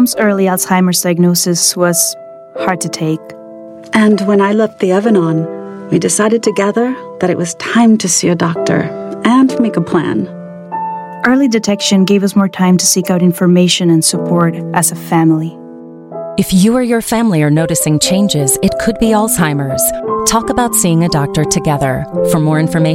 Mom's early Alzheimer's diagnosis was hard to take. And when I left the Evanon, we decided together that it was time to see a doctor and make a plan. Early detection gave us more time to seek out information and support as a family. If you or your family are noticing changes, it could be Alzheimer's. Talk about seeing a doctor together. For more information,